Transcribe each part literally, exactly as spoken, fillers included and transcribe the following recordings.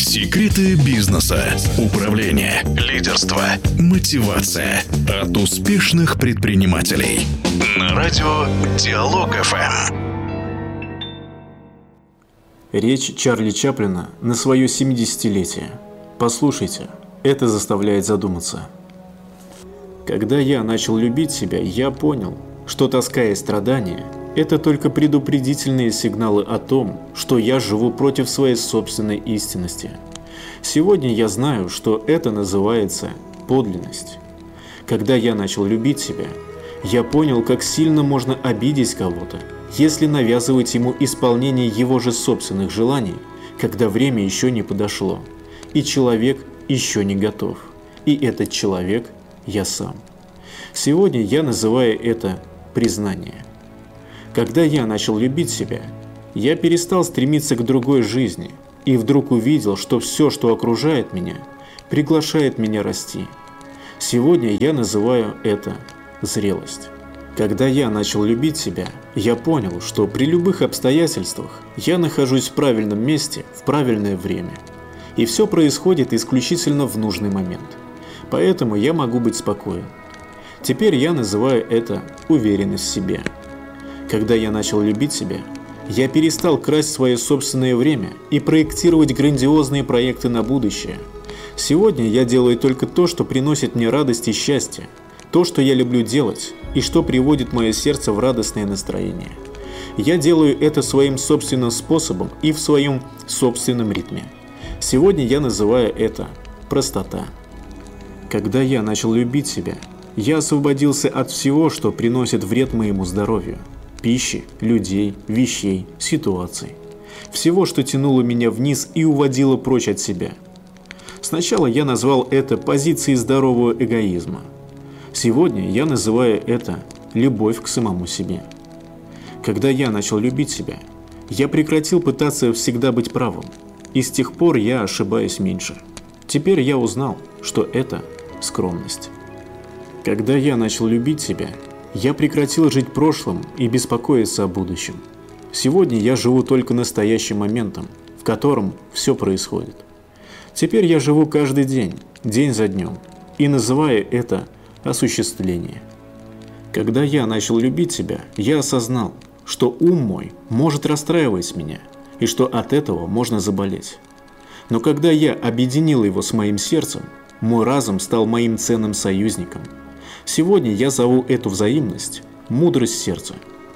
Секреты бизнеса, управления, лидерства, мотивация от успешных предпринимателей. На радио Диалог эф эм. Речь Чарли Чаплина на свое семидесятилетие. Послушайте, это заставляет задуматься. Когда я начал любить себя, я понял, что тоска и страдания – это только предупредительные сигналы о том, что я живу против своей собственной истинности. Сегодня я знаю, что это называется подлинность. Когда я начал любить себя, я понял, как сильно можно обидеть кого-то, если навязывать ему исполнение его же собственных желаний, когда время еще не подошло, и человек еще не готов. И этот человек – я сам. Сегодня я называю это признание. Когда я начал любить себя, я перестал стремиться к другой жизни и вдруг увидел, что все, что окружает меня, приглашает меня расти. Сегодня я называю это зрелость. Когда я начал любить себя, я понял, что при любых обстоятельствах я нахожусь в правильном месте в правильное время. И все происходит исключительно в нужный момент. Поэтому я могу быть спокоен. Теперь я называю это уверенность в себе. Когда я начал любить себя, я перестал красть свое собственное время и проектировать грандиозные проекты на будущее. Сегодня я делаю только то, что приносит мне радость и счастье, то, что я люблю делать и что приводит мое сердце в радостное настроение. Я делаю это своим собственным способом и в своем собственном ритме. Сегодня я называю это простота. Когда я начал любить себя, я освободился от всего, что приносит вред моему здоровью. Пищи, людей, вещей, ситуаций. Всего, что тянуло меня вниз и уводило прочь от себя. Сначала я назвал это позицией здорового эгоизма. Сегодня я называю это любовь к самому себе. Когда я начал любить себя, я прекратил пытаться всегда быть правым. И с тех пор я ошибаюсь меньше. Теперь я узнал, что это скромность. Когда я начал любить себя, я прекратил жить прошлым и беспокоиться о будущем. Сегодня я живу только настоящим моментом, в котором все происходит. Теперь я живу каждый день, день за днем, и называю это осуществление. Когда я начал любить себя, я осознал, что ум мой может расстраивать меня, и что от этого можно заболеть. Но когда я объединил его с моим сердцем, мой разум стал моим ценным союзником. Сегодня я зову эту взаимность мудрость сердца.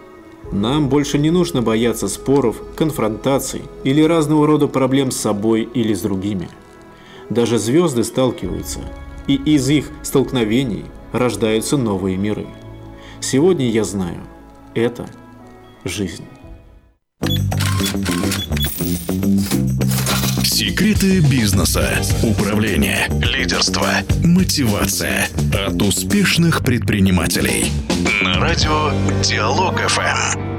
Нам больше не нужно бояться споров, конфронтаций или разного рода проблем с собой или с другими. Даже звезды сталкиваются, и из их столкновений рождаются новые миры. Сегодня я знаю, это жизнь. Секреты бизнеса, управления, лидерства, мотивация от успешных предпринимателей. На радио Диалог эф эм.